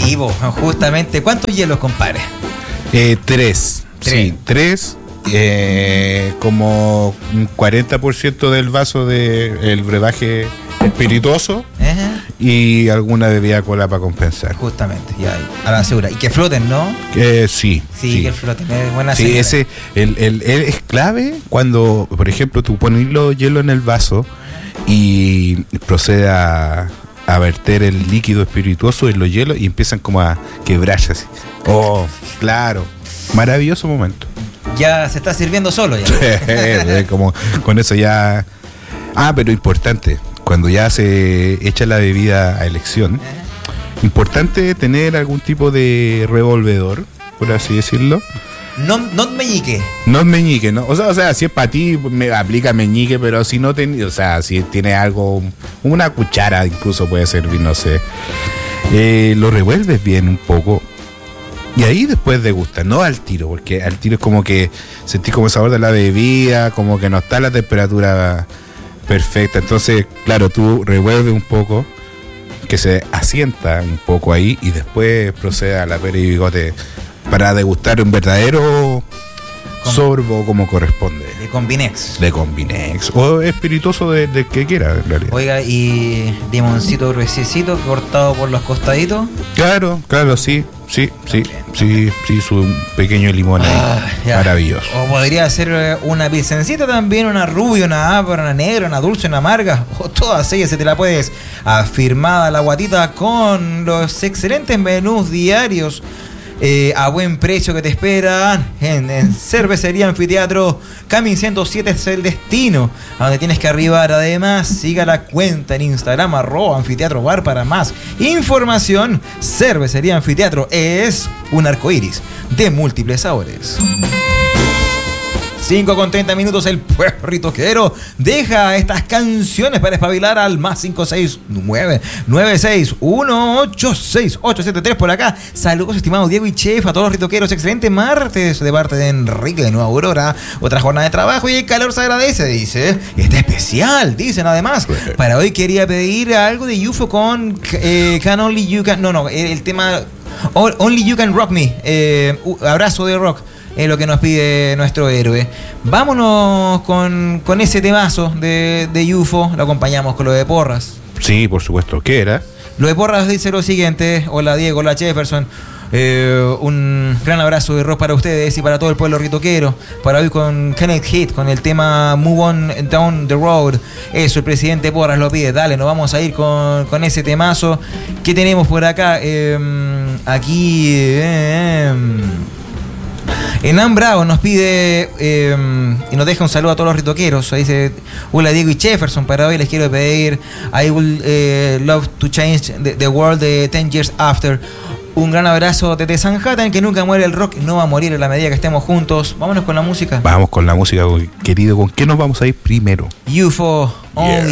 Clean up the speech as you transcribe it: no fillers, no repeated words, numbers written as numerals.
Sí, justamente. ¿Cuántos hielos, compadre? 3. Sí, 3. Como un 40% del vaso del brebaje espirituoso. Y alguna bebida cola para compensar. Justamente, ya ahí, a la segura. Y que floten, ¿no? Sí. Que floten, es buena sí, señal. El es clave cuando, por ejemplo, tú pones los hielos en el vaso y procede a verter el líquido espirituoso en los hielos y empiezan como a quebrarse así. Oh, claro. Maravilloso momento. Ya se está sirviendo solo ya. Como con eso ya. Pero importante. Cuando ya se echa la bebida a elección, importante tener algún tipo de revolvedor, por así decirlo. No meñique. No meñique, ¿no? O sea, si es para ti, me aplica meñique, pero si no si tiene algo, una cuchara incluso puede servir, no sé. Lo revuelves bien un poco. Y ahí después degustas, no al tiro, porque al tiro es como que sentís como el sabor de la bebida, como que no está a la temperatura perfecta. Entonces, claro, tú revuelves un poco, que se asienta un poco ahí y después procede a la pera y bigote para degustar un verdadero sorbo como corresponde. De Combinex. De Combinex. O espirituoso de que quiera, en realidad. Oiga, y limoncito gruesecito cortado por los costaditos. Claro, sí, su pequeño limón ahí, maravilloso. O podría ser una pilsencita también, una rubia, una ápera, una negra, una dulce, una amarga, o todas ellas se te la puedes afirmada la guatita con los excelentes menús diarios a buen precio que te esperan en Cervecería Anfiteatro. Camin 107 es el destino a donde tienes que arribar. Además, siga la cuenta en Instagram @Anfiteatro Bar para más información. Cervecería Anfiteatro es un arcoíris de múltiples sabores. 5:30 minutos, el puerritoquero deja estas canciones para espabilar al más 56996186873 por acá. Saludos, estimados Diego y Chef, a todos los ritoqueros. Excelente martes de parte de Enrique de Nueva Aurora. Otra jornada de trabajo y el calor se agradece, dice. Está especial, dicen además. Para hoy quería pedir algo de UFO con Can Only You Can... No, el tema Only You Can Rock Me. Abrazo de rock. Es lo que nos pide nuestro héroe. Vámonos con ese temazo de UFO. Lo acompañamos con lo de Porras. Sí, por supuesto. ¿Qué era? Lo de Porras dice lo siguiente. Hola Diego, hola Jefferson. Un gran abrazo de rock para ustedes y para todo el pueblo ritoquero. Para hoy con Kenneth Heath, con el tema Move On Down the Road. Eso, el presidente Porras lo pide. Dale, nos vamos a ir con ese temazo. ¿Qué tenemos por acá? Aquí... Enan Bravo nos pide y nos deja un saludo a todos los ritoqueros. Dice: hola Diego y Jefferson, para hoy les quiero pedir I Would Love to Change the World de 10 Years After. Un gran abrazo desde Sanhattan, que nunca muere el rock, no va a morir en la medida que estemos juntos. Vámonos con la música. Vamos con la música, querido. ¿Con qué nos vamos a ir primero? UFO, Only